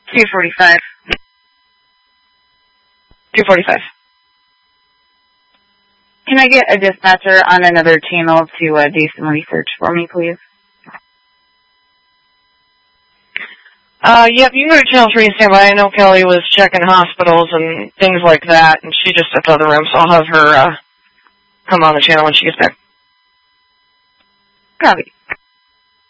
245. 245. Can I get a dispatcher on another channel to do some research for me, please? Yep, you can go to Channel 3 and stand by. I know Kelly was checking hospitals and things like that, and she just stepped out of the room, so I'll have her come on the channel when she gets back. Copy.